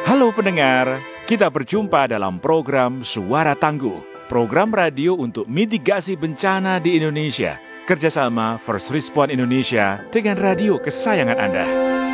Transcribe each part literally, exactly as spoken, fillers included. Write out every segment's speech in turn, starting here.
Halo pendengar, kita berjumpa dalam program Suara Tangguh, program radio untuk mitigasi bencana di Indonesia, kerjasama First Respond Indonesia dengan radio kesayangan Anda.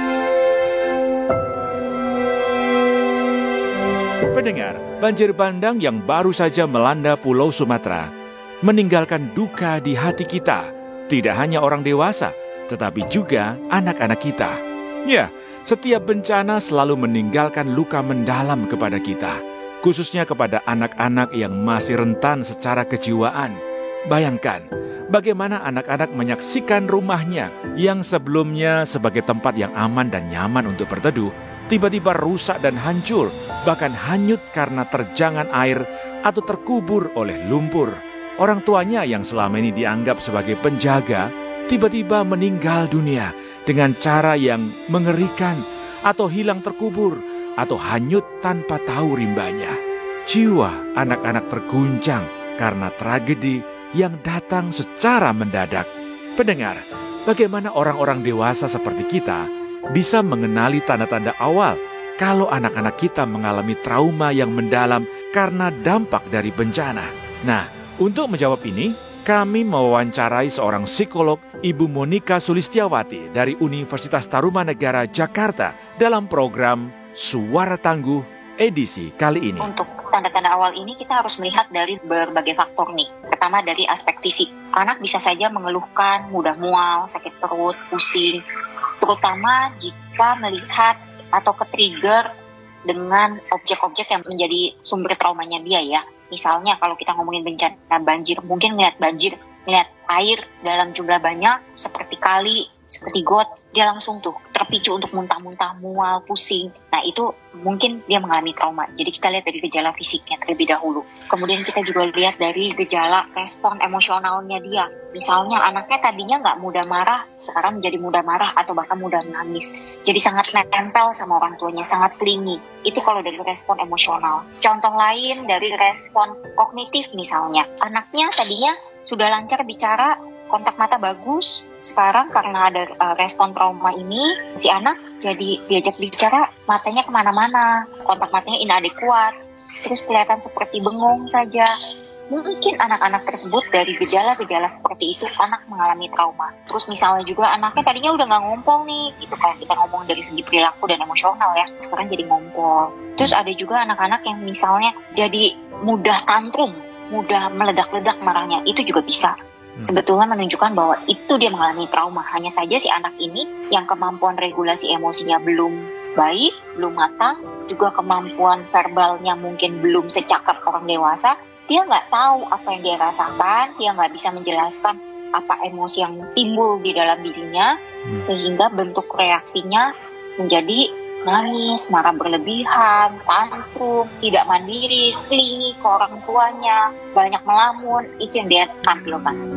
Pendengar, banjir bandang yang baru saja melanda Pulau Sumatera meninggalkan duka di hati kita, tidak hanya orang dewasa, tetapi juga anak-anak kita. Ya, setiap bencana selalu meninggalkan luka mendalam kepada kita, khususnya kepada anak-anak yang masih rentan secara kejiwaan. Bayangkan, bagaimana anak-anak menyaksikan rumahnya yang sebelumnya sebagai tempat yang aman dan nyaman untuk berteduh, tiba-tiba rusak dan hancur, bahkan hanyut karena terjangan air atau terkubur oleh lumpur. Orang tuanya yang selama ini dianggap sebagai penjaga, tiba-tiba meninggal dunia dengan cara yang mengerikan, atau hilang terkubur, atau hanyut tanpa tahu rimbanya. Jiwa anak-anak terguncang karena tragedi yang datang secara mendadak. Pendengar, bagaimana orang-orang dewasa seperti kita bisa mengenali tanda-tanda awal kalau anak-anak kita mengalami trauma yang mendalam karena dampak dari bencana? Nah, untuk menjawab ini, kami mewawancarai seorang psikolog, Ibu Monika Sulistiawati dari Universitas Tarumanegara, Jakarta dalam program Suara Tangguh edisi kali ini. Untuk tanda-tanda awal ini kita harus melihat dari berbagai faktor nih. Pertama dari aspek fisik. Anak bisa saja mengeluhkan mudah mual, sakit perut, pusing, terutama jika melihat atau ke-trigger dengan objek-objek yang menjadi sumber traumanya dia ya. Misalnya kalau kita ngomongin bencana banjir, mungkin melihat banjir, melihat air dalam jumlah banyak, seperti kali, seperti got, dia langsung tuh terpicu untuk muntah-muntah, mual, pusing. Nah itu mungkin dia mengalami trauma. Jadi kita lihat dari gejala fisiknya terlebih dahulu. Kemudian kita juga lihat dari gejala respon emosionalnya dia. Misalnya anaknya tadinya nggak mudah marah, sekarang menjadi mudah marah atau bahkan mudah menangis. Jadi sangat nempel sama orang tuanya, sangat clingy. Itu kalau dari respon emosional. Contoh lain dari respon kognitif misalnya. Anaknya tadinya sudah lancar bicara, kontak mata bagus. Sekarang karena ada uh, respon trauma ini, si anak jadi diajak bicara, matanya kemana-mana, kontak matanya inadekuat, terus kelihatan seperti bengong saja. Mungkin anak-anak tersebut dari gejala-gejala seperti itu, anak mengalami trauma. Terus misalnya juga anaknya tadinya udah gak ngompol nih, gitu kan, kita ngomong dari segi perilaku dan emosional ya, sekarang jadi ngompol. Terus ada juga anak-anak yang misalnya jadi mudah tantrum, mudah meledak-ledak marahnya, itu juga bisa. Sebetulnya menunjukkan bahwa itu dia mengalami trauma. Hanya saja si anak ini yang kemampuan regulasi emosinya belum baik, belum matang, juga kemampuan verbalnya mungkin belum secakap orang dewasa. Dia nggak tahu apa yang dia rasakan, dia nggak bisa menjelaskan apa emosi yang timbul di dalam dirinya, hmm. sehingga bentuk reaksinya menjadi nangis, marah berlebihan, tantrum, tidak mandiri, clingy ke orang tuanya, banyak melamun. Itu yang dia tampilkan.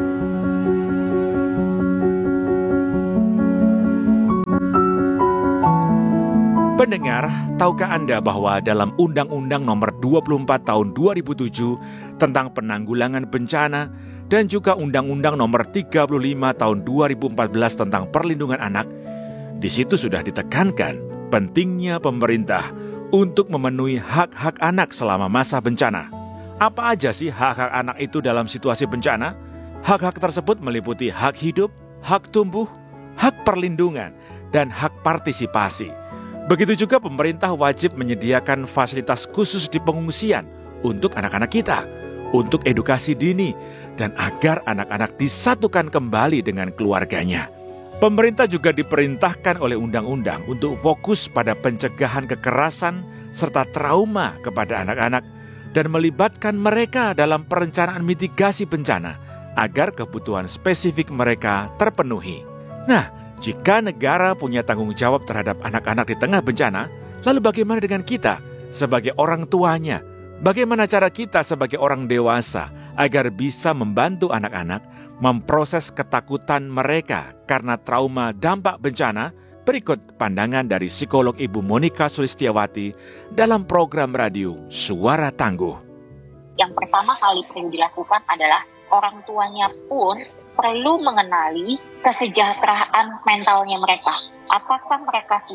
Pendengar, tahukah Anda bahwa dalam Undang-Undang Nomor dua puluh empat Tahun dua ribu tujuh tentang penanggulangan bencana dan juga Undang-Undang Nomor tiga puluh lima Tahun dua ribu empat belas tentang perlindungan anak, di situ sudah ditekankan pentingnya pemerintah untuk memenuhi hak-hak anak selama masa bencana. Apa aja sih hak-hak anak itu dalam situasi bencana? Hak-hak tersebut meliputi hak hidup, hak tumbuh, hak perlindungan, dan hak partisipasi. Begitu juga pemerintah wajib menyediakan fasilitas khusus di pengungsian untuk anak-anak kita, untuk edukasi dini, dan agar anak-anak disatukan kembali dengan keluarganya. Pemerintah juga diperintahkan oleh undang-undang untuk fokus pada pencegahan kekerasan serta trauma kepada anak-anak dan melibatkan mereka dalam perencanaan mitigasi bencana agar kebutuhan spesifik mereka terpenuhi. Nah, jika negara punya tanggung jawab terhadap anak-anak di tengah bencana, lalu bagaimana dengan kita sebagai orang tuanya? Bagaimana cara kita sebagai orang dewasa agar bisa membantu anak-anak memproses ketakutan mereka karena trauma dampak bencana? Berikut pandangan dari psikolog Ibu Monika Sulistiawati dalam program radio Suara Tangguh. Yang pertama kali perlu dilakukan adalah orang tuanya pun perlu mengenali kesejahteraan mentalnya mereka. Apakah mereka siap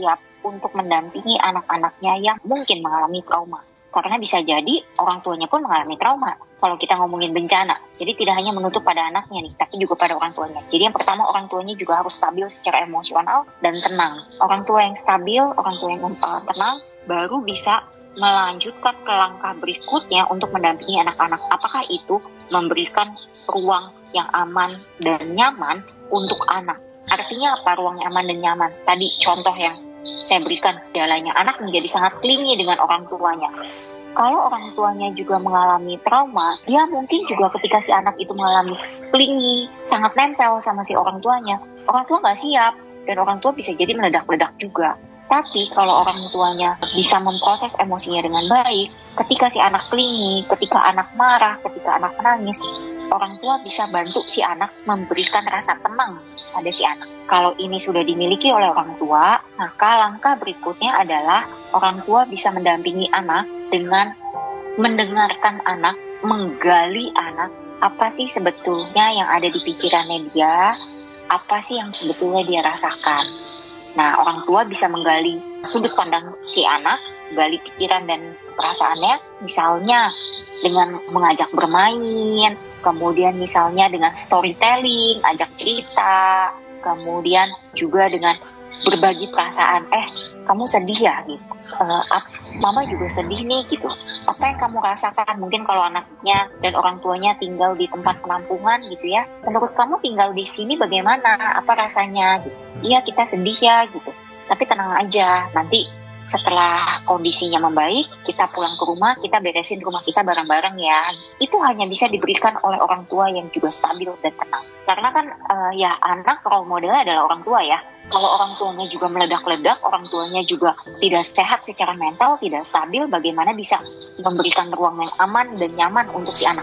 untuk mendampingi anak-anaknya yang mungkin mengalami trauma. Karena bisa jadi orang tuanya pun mengalami trauma kalau kita ngomongin bencana. Jadi tidak hanya menutup pada anaknya nih, tapi juga pada orang tuanya. Jadi yang pertama, orang tuanya juga harus stabil secara emosional dan tenang. Orang tua yang stabil, orang tua yang uh, tenang, baru bisa melanjutkan ke langkah berikutnya untuk mendampingi anak-anak. Apakah itu memberikan ruang yang aman dan nyaman untuk anak? Artinya apa ruang yang aman dan nyaman? Tadi contoh yang saya berikan, jalannya anak menjadi sangat clingy dengan orang tuanya. Kalau orang tuanya juga mengalami trauma, dia mungkin juga ketika si anak itu mengalami clingy, sangat nempel sama si orang tuanya, orang tua nggak siap, dan orang tua bisa jadi meledak-ledak juga. Tapi kalau orang tuanya bisa memproses emosinya dengan baik, ketika si anak clingy, ketika anak marah, ketika anak menangis, orang tua bisa bantu si anak memberikan rasa tenang pada si anak. Kalau ini sudah dimiliki oleh orang tua, maka langkah berikutnya adalah orang tua bisa mendampingi anak dengan mendengarkan anak, menggali anak, apa sih sebetulnya yang ada di pikirannya dia, apa sih yang sebetulnya dia rasakan. Nah, orang tua bisa menggali sudut pandang si anak, gali pikiran dan perasaannya, misalnya dengan mengajak bermain, kemudian misalnya dengan storytelling, ajak cerita, kemudian juga dengan berbagi perasaan, eh kamu sedih ya gitu, uh, mama juga sedih nih gitu, apa yang kamu rasakan? Mungkin kalau anaknya dan orang tuanya tinggal di tempat penampungan gitu ya, menurut kamu tinggal di sini bagaimana, apa rasanya gitu. Iya kita sedih ya gitu, tapi tenang aja, nanti setelah kondisinya membaik, kita pulang ke rumah, kita beresin rumah kita bareng-bareng ya. Itu hanya bisa diberikan oleh orang tua yang juga stabil dan tenang. Karena kan uh, ya anak role modelnya adalah orang tua ya. Kalau orang tuanya juga meledak-ledak, orang tuanya juga tidak sehat secara mental, tidak stabil, bagaimana bisa memberikan ruang yang aman dan nyaman untuk si anak